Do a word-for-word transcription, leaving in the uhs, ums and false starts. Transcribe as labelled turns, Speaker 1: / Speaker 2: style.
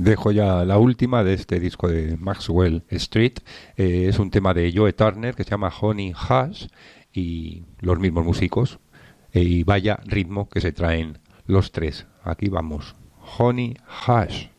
Speaker 1: dejo ya la última de este disco de Maxwell Street. Eh, es un tema de Joe Turner que se llama Honey Hush y los mismos músicos. Eh, y vaya ritmo que se traen los tres. Aquí vamos. Honey Hush.